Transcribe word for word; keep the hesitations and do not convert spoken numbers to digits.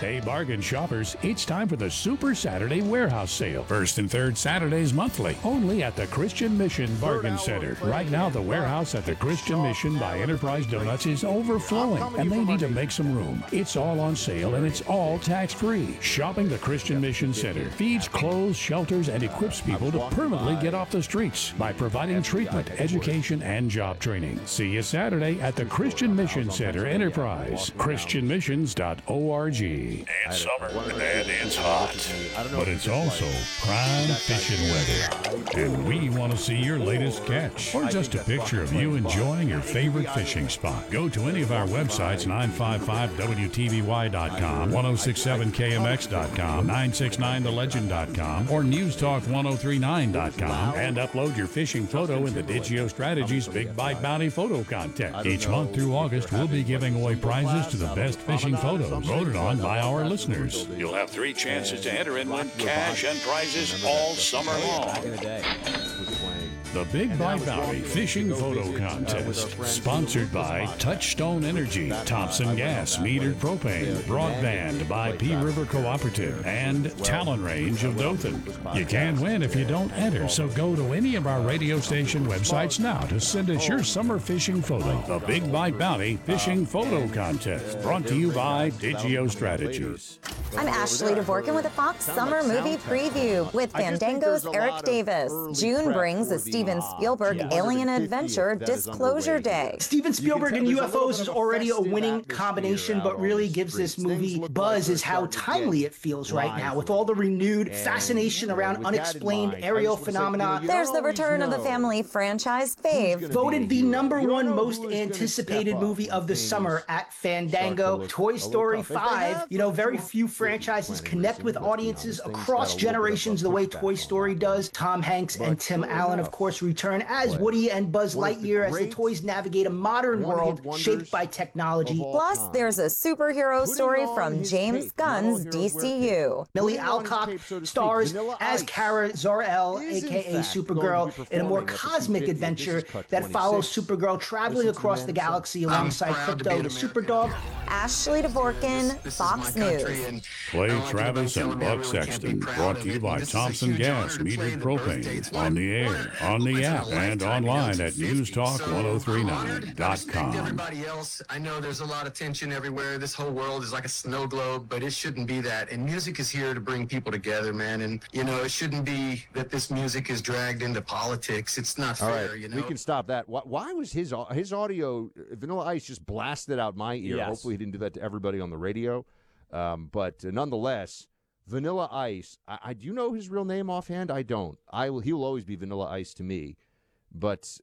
Hey, bargain shoppers, it's time for the Super Saturday Warehouse Sale. First and third Saturdays monthly, only at the Christian Mission Bargain Center. Right now, the warehouse at the Christian Mission by Enterprise Donuts is overflowing, and they need to make some room. It's all on sale, and it's all tax-free. Shopping the Christian Mission Center feeds, clothes, shelters, and equips people to permanently get off the streets by providing treatment, education, and job training. See you Saturday at the Christian Mission Center Enterprise, christian missions dot org. It's summer, and it's hot, but it's also prime fishing weather. And we want to see your latest catch, or just a picture of you enjoying your favorite fishing spot. Go to any of our websites, nine five five W T V Y dot com, ten sixty-seven K M X dot com, nine sixty-nine the legend dot com, or news talk ten thirty-nine dot com, and upload your fishing photo in the Digio Strategies Big Bite Bounty Photo Contest. Each month through August, we'll be giving away prizes to the best fishing photos voted on by our listeners. You'll have three chances to enter and win cash and prizes all summer long. The Big Bite Bounty Fishing Photo Contest, sponsored by Touchstone Energy, Thompson Gas, Metered Propane, Broadband by P River Cooperative, and Talon Range of Dothan. You can't win if you don't enter, so go to any of our radio station websites now to send us your summer fishing photo. The Big Bite Bounty Fishing Photo Contest, brought to you by Digio Strategies. I'm Ashley Dvorkin with a Fox Summer Movie Preview with Fandango's Eric Davis. June brings a Steven Spielberg alien adventure Disclosure Day. Steven Spielberg and U F Os is already a winning combination, but really gives this movie buzz is how timely it feels right now, with all the renewed fascination around unexplained aerial phenomena. There's the return of the family franchise fave. Voted the number one most anticipated movie of the summer at Fandango, Toy Story five. You know, very few franchises connect with audiences across generations the way Toy Story does. Tom Hanks and Tim Allen, of course, return as Woody and Buzz Lightyear as the toys navigate a modern world shaped by technology. Plus, there's a superhero story from James Gunn's D C U. Millie Alcock stars as Kara Zor-El, aka Supergirl, in a more cosmic adventure that follows Supergirl traveling across the galaxy alongside Crypto the Superdog. Ashley Dvorkin, Fox News. Clay Travis and Buck Sexton, brought to you by Thompson Gas, Metered Propane, on the air, on the app, and online at news talk ten thirty-nine dot com. Everybody else, I know there's a lot of tension everywhere. This whole world is like a snow globe, but it shouldn't be that. And music is here to bring people together, man. And, you know, it shouldn't be that this music is dragged into politics. It's not All fair, right, you know? we can stop that. Why, why was his au- his audio, Vanilla Ice just blasted out my ear? Yes. Hopefully he didn't do that to everybody on the radio. Um, but uh, nonetheless, Vanilla Ice, I, I do you know his real name offhand? I don't. I will. He will always be Vanilla Ice to me. But